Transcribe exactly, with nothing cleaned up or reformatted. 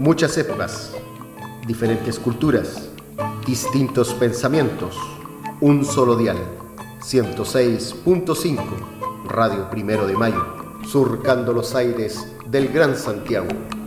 Muchas épocas, diferentes culturas, distintos pensamientos, un solo dial, ciento seis punto cinco, Radio Primero de Mayo, surcando los aires del Gran Santiago.